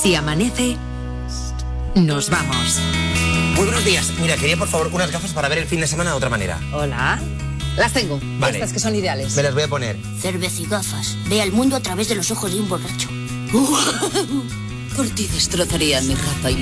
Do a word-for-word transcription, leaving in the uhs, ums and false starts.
Si amanece, nos vamos. Muy buenos días. Mira, quería por favor unas gafas para ver el fin de semana de otra manera. Hola. Las tengo. Vale. Estas que son ideales. Me las voy a poner. Cervecigafas. Ve al mundo a través de los ojos de un borracho. Por ti destrozaría mi ropa y